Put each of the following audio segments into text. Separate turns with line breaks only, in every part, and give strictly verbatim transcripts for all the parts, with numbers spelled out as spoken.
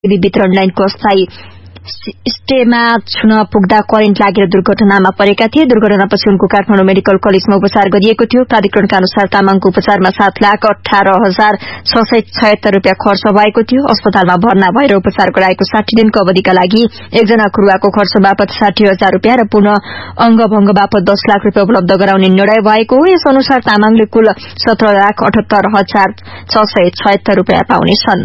वितरण लाइनको अस्थायी स्टेमा छुन पुग्दा करेन्ट लागेर दुर्घटनामा परेका थिए। दुर्घटनापछि उनको काठमाडौँ मेडिकल कलेजमा उपचार गरिएको थियो। प्राधिकरणका अनुसार तामाङको उपचारमा सात लाख अठारह हजार छ सय छयत्तर रूपियाँ खर्च भएको थियो। अस्पतालमा भर्ना भएर उपचार गराएको साठी दिनको अवधिका लागि एकजना खुरुवाको खर्च बापत साठी हजार रूपियाँ र पुनः अंगभंग बापत दस लाख रूपियाँ उपलब्ध गराउने निर्णय भएको हो। यस अनुसार तामाङले कुल सत्र लाख अठहत्तर हजार छ सय छयत्तर रूपियाँ पाउनेछन्।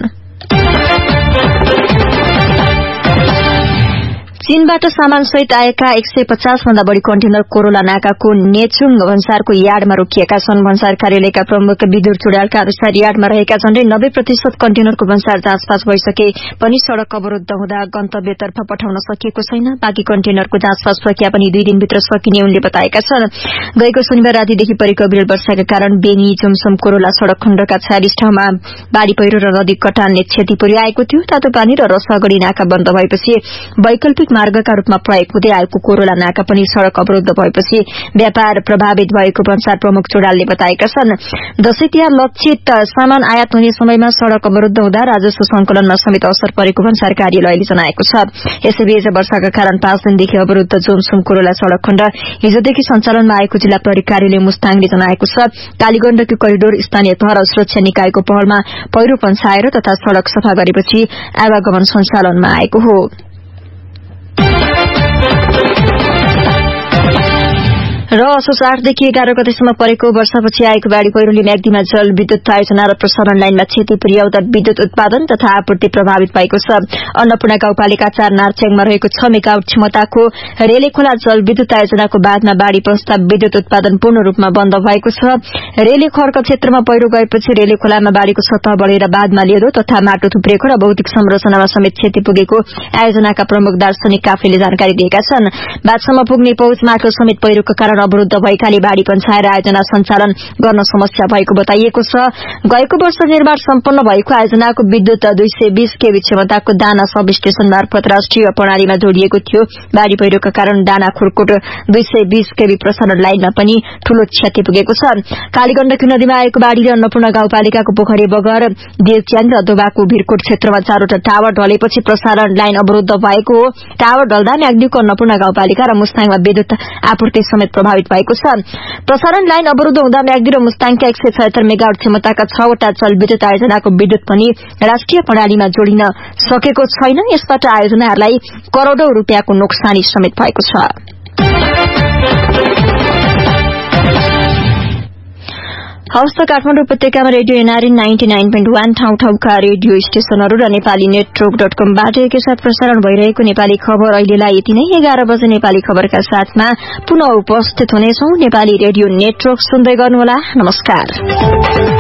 चीनबाट सामानसहित आएका एक सय पचास भन्दा बढ़ी कन्टेनर कोरोला नाकाको नेचुङ भन्सारको यार्डमा रोकिएका छन्। भन्सार कार्यालयका प्रमुख विदुर चुडालका अनुसार यार्डमा रहेका झण्डै नब्बे प्रतिशत कन्टेनरको भन्सार जाँचपास भइसके पनि सड़क अवरूद्ध हुँदा गन्तव्यतर्फ पठाउन सकिएको छैन। बाँकी कन्टेनरको जाँचपास प्रक्रिया पनि दुई दिनभित्र सकिने उनले बताएका छन्। गएको शनिबार रातिदेखि परेको अविरल वर्षाका कारण बेनी जुमसुम कोरोला सड़क खण्डका छयालिस ठाउँमा बाढ़ी पहिरो र नदी कटानले क्षति पुर्याएको थियो। तातोपानी र रसगढ़ी नाका बन्द भएपछि वैकल्पिक मार्गका रूपमा प्रयोग हुँदै आएको कोरोला नाका पनि सड़क अवरूद्ध भएपछि व्यापार प्रभावित भएको भन्सार प्रमुख चुडालले बताएका छन्। दशैं तिहार लक्षित सामान आयात हुने समयमा सड़क अवरूद्ध हुँदा राजस्व संकलनमा समेत असर परेको भन्सार कार्यालयले जनाएको छ। यसैबीच वर्षाका कारण पाँच दिनदेखि अवरूद्ध जोमसुम कोरोला सड़क खण्ड हिजोदेखि सञ्चालनमा आएको जिल्ला प्रहरी कार्यालय मुस्ताङले जनाएको छ। कालीगण्डकी करिडोर स्थानीय तह र सुरक्षा निकायको पहलमा पहिरो पन्छाएर तथा सड़क सफा गरेपछि आवागमन सञ्चालनमा आएको हो। र असोज आठदेखि एघार गतेसम्म परेको वर्षापछि आएको बाढ़ी पहिरोले म्याग्दीमा जल विद्युत आयोजना र प्रसारण लाइनमा क्षति पुर्याउँदा विद्युत उत्पादन तथा आपूर्ति प्रभावित भएको छ। अन्नपूर्ण गाउँपालिका चार नार्चेङमा रहेको छ मेगावाट क्षमताको रेले खोला जल विद्युत आयोजनाको बादमा बाढ़ी पस्दा विद्युत उत्पादन पूर्ण रूपमा बन्द भएको छ। रेले खर्क क्षेत्रमा पहिरो गएपछि रेले खोलामा बाढ़ीको सतह बढ़ेर बादमा लेदो तथा माटो थुप्रिएको र भौतिक संरचनामा समेत क्षति पुगेको आयोजनाका प्रमुख दार्शनिक काफलेले जानकारी दिएका छन्। बादसम्म पुग्ने पहुँच माटो समेत पहिरोको कारण अवरूद्ध भएकाले बाढ़ी पन्छाएर आयोजना सञ्चालन गर्न समस्या भएको बताइएको छ। गएको वर्ष निर्माण सम्पन्न भएको आयोजनाको विद्युत दुई सय बीस केवी क्षमताको दाना सब स्टेशन मार्फत राष्ट्रिय प्रणालीमा जोडिएको थियो। बाढ़ी पहिरोका कारण दाना खुरकोट दुई सय बीस केवी प्रसारण लाइनमा पनि ठूलो क्षति पुगेको छ। कालीगण्डकी नदीमा आएको बाढ़ीले अन्नपूर्ण गाउँपालिकाको पोखरी बगर देवच्याङ र दोबाको भिरकोट क्षेत्रमा चारवटा टावर ढलेपछि प्रसारण लाइन अवरूद्ध भएको हो। टावर ढल्दा म्याग्दीको अन्नपूर्ण गाउँपालिका र मुस्ताङमा विद्युत आपूर्ति समेत प्रभावित भएको छ। प्रसारण लाइन अवरूद्ध हुँदा म्याग्दी र मुस्ताङका एक सय छयत्तर मेगावाट क्षमताका छवटा जल विद्युत आयोजनाको विद्युत पनि राष्ट्रिय प्रणालीमा जोडिन सकेको छैन। यसबाट आयोजनाहरूलाई करोड़ौं रूपियाँको नोक्सानी समेत भएको छ। हवस् त काठमाडौँ उपत्यकामा radio NRN ninety nine point one ठाउँ ठाउँका रेडियो स्टेशनहरू र नेपाली नेटवर्क डट कमबाट एकैसाथ प्रसारण भइरहेको नेपाली खबर अहिलेलाई यति नै। एघार बजे नेपाली खबरका साथमा पुनः उपस्थित हुनेछौं। नेपाली रेडियो नेटवर्क सुन्दै गर्नुहोला। नमस्कार।